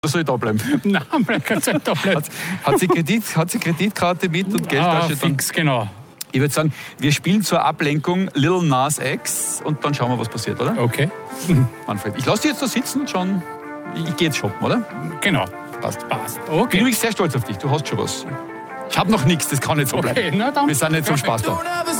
Oder soll ich da bleiben? Nein, Manfred soll da bleiben. Hat sie Kreditkarte mit und Geldtasche? Fix, genau. Ich würde sagen, wir spielen zur Ablenkung Lil Nas X und dann schauen wir, was passiert, oder? Okay. Manfred, ich lasse dich jetzt da sitzen und schauen. Ich gehe jetzt shoppen, oder? Genau. Passt. Okay. Ich bin übrigens sehr stolz auf dich. Du hast schon was. Ich habe noch nichts, das kann nicht so bleiben. Okay, na dann. Wir sind nicht zum Spaß da.